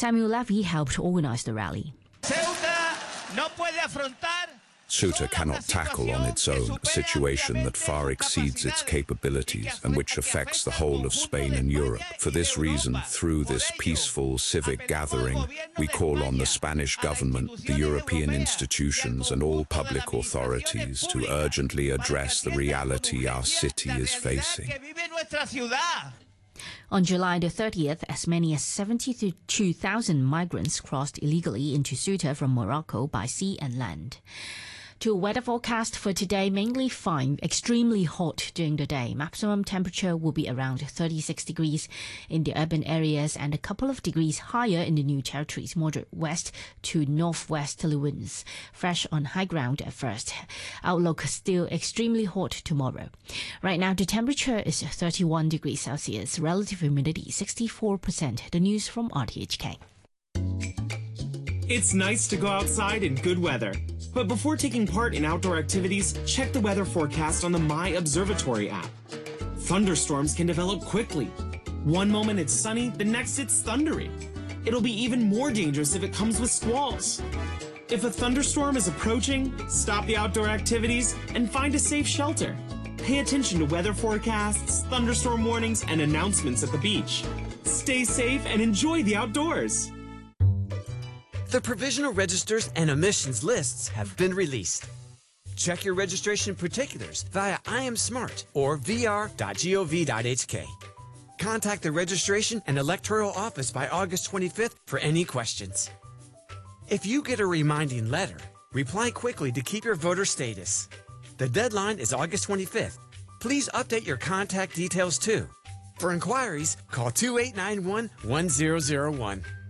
Samuel Levy helped organize the rally. Ceuta cannot tackle on its own a situation that far exceeds its capabilities and which affects the whole of Spain and Europe. For this reason, through this peaceful civic gathering, we call on the Spanish government, the European institutions and all public authorities to urgently address the reality our city is facing. On July the 30th, as many as 72,000 migrants crossed illegally into Ceuta from Morocco by sea and land. To weather forecast for today, mainly fine, extremely hot during the day. Maximum temperature will be around 36 degrees in the urban areas and a couple of degrees higher in the new territories, moderate west to northwesterly winds. Fresh on high ground at first. Outlook still extremely hot tomorrow. Right now, the temperature is 31 degrees Celsius, relative humidity 64%. The news from RTHK. It's nice to go outside in good weather. But before taking part in outdoor activities, check the weather forecast on the My Observatory app. Thunderstorms can develop quickly. One moment it's sunny, the next it's thundery. It'll be even more dangerous if it comes with squalls. If a thunderstorm is approaching, stop the outdoor activities and find a safe shelter. Pay attention to weather forecasts, thunderstorm warnings, and announcements at the beach. Stay safe and enjoy the outdoors. The provisional registers and emissions lists have been released. Check your registration particulars via IamSmart or vr.gov.hk. Contact the Registration and Electoral Office by August 25th for any questions. If you get a reminding letter, reply quickly to keep your voter status. The deadline is August 25th. Please update your contact details too. For inquiries, call 2891-1001.